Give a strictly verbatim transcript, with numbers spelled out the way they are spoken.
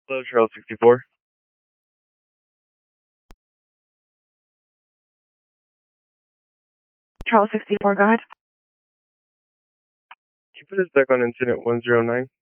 Hello, Charles sixty-four. Charles sixty-four, go ahead. Can you put us back on incident one zero nine?